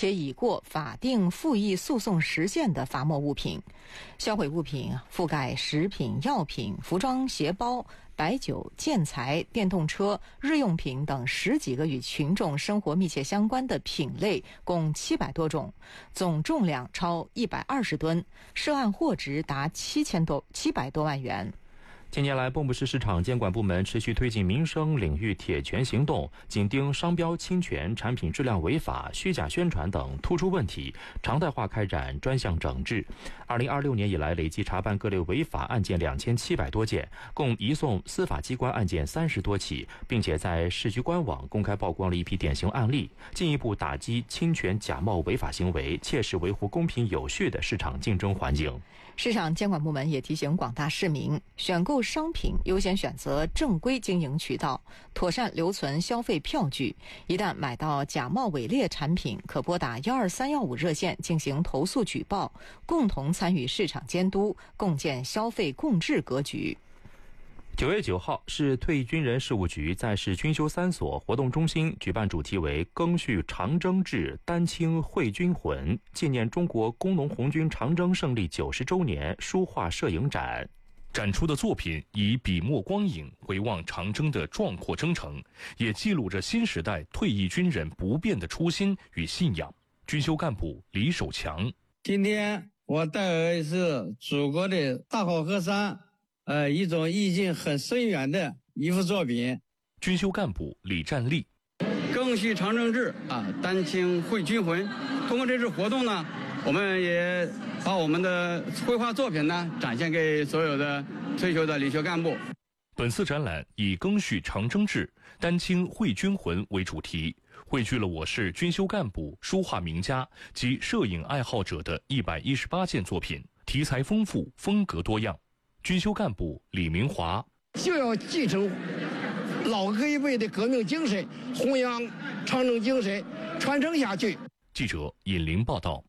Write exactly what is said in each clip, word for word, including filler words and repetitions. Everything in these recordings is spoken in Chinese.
且已过法定复议诉讼时限的罚没物品。销毁物品覆盖食品、药品、服装、鞋包、白酒、建材、电动车、日用品等十几个与群众生活密切相关的品类，共七百多种，总重量超一百二十吨，涉案货值达七千多七百多万元。 近年来，蚌埠市市场监管部门持续推进民生领域铁拳行动，紧盯商标侵权、产品质量违法、虚假宣传等突出问题，常态化开展专项整治。二零二六年以来，累计查办各类违法案件两千七百多件，共移送司法机关案件三十多起，并且在市局官网公开曝光了一批典型案例，进一步打击侵权假冒违法行为，切实维护公平有序的市场竞争环境。 市场监管部门也提醒广大市民，选购商品优先选择正规经营渠道，妥善留存消费票据。一旦买到假冒伪劣产品，可拨打一二三一五热线进行投诉举报，共同参与市场监督，共建消费共治格局。 九月九号，市退役军人事务局在市军修三所活动中心举办主题为“赓续长征志，丹青绘军魂”，纪念中国工农红军长征胜利九十周年书画摄影展。 展出的作品以笔墨光影回望长征的壮阔征程，也记录着新时代退役军人不变的初心与信仰。军修干部李守强： 今天我带来的是祖国的大好河山，呃，一种意境很深远的一幅作品。 军修干部李占利： 赓续长征志啊，丹青绘军魂。通过这次活动呢，我们也把我们的绘画作品呢展现给所有的退休的领袖干部。 本次展览以赓续长征志，丹青绘军魂为主题，汇聚了我市军修干部、书画名家及摄影爱好者的一百一十八件作品，题材丰富，风格多样。军修干部李明华： 就要继承老革一辈的革命精神，弘扬长征精神，传承下去。 记者尹林报道。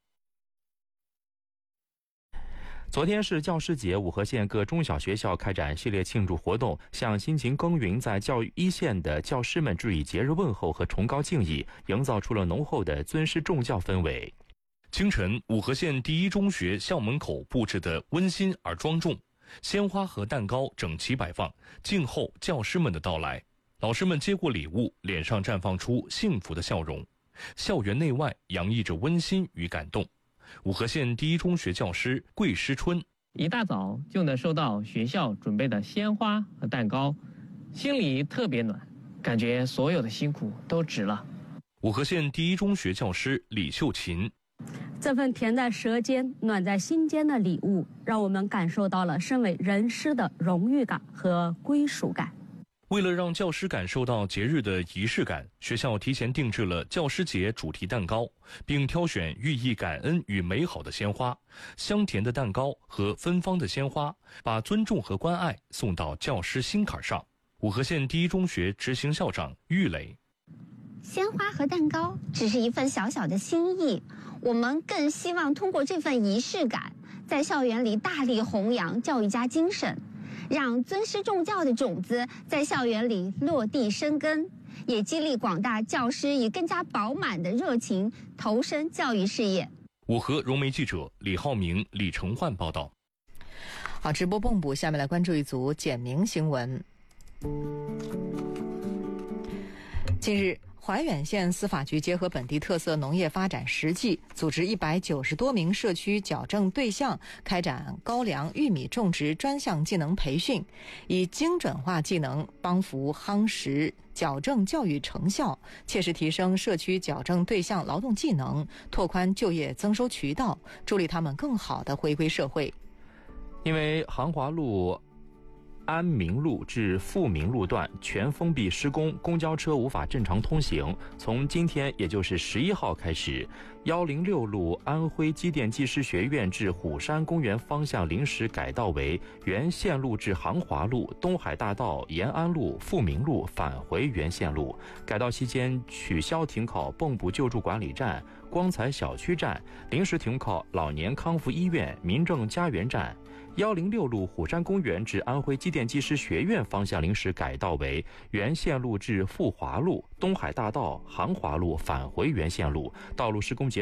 昨天是教师节，五河县各中小学校开展系列庆祝活动，向辛勤耕耘在教育一线的教师们致以节日问候和崇高敬意，营造出了浓厚的尊师重教氛围。 清晨，五河县第一中学校门口布置得温馨而庄重，鲜花和蛋糕整齐摆放，静候教师们的到来。老师们接过礼物，脸上绽放出幸福的笑容。校园内外洋溢着温馨与感动。五河县第一中学教师桂诗春： 一大早就能收到学校准备的鲜花和蛋糕，心里特别暖，感觉所有的辛苦都值了。 五河县第一中学教师李秀琴： 这份甜在舌尖、暖在心间的礼物，让我们感受到了身为人师的荣誉感和归属感。 为了让教师感受到节日的仪式感，学校提前定制了教师节主题蛋糕，并挑选寓意感恩与美好的鲜花。香甜的蛋糕和芬芳的鲜花，把尊重和关爱送到教师心坎上。五河县第一中学执行校长玉磊： 鲜花和蛋糕只是一份小小的心意，我们更希望通过这份仪式感，在校园里大力弘扬教育家精神，让尊师重教的种子在校园里落地生根，也激励广大教师以更加饱满的热情投身教育事业。 五河融媒记者李浩明、李成焕报道。 好，直播蚌埠，下面来关注一组简明新闻。近日，怀远县司法局结合本地特色农业发展实际，组织一百九十多名社区矫正对象开展高粱、玉米种植专项技能培训，以精准化技能帮扶夯实矫正教育成效，切实提升社区矫正对象劳动技能，拓宽就业增收渠道，助力他们更好地回归社会。 因为杭华路安明路至富民路段全封闭施工，公交车无法正常通行。从今天，也就是十一号开始，一零六路安徽机电技师学院至虎山公园方向临时改道为原线路至杭华路、东海大道、延安路、富民路返回原线路。改道期间取消停靠蚌埠救助管理站、光彩小区站，临时停靠老年康复医院、民政家园站。一零六路虎山公园至安徽机电技师学院方向临时改道为原线路至富华路、东海大道、杭华路返回原线路。道路施工结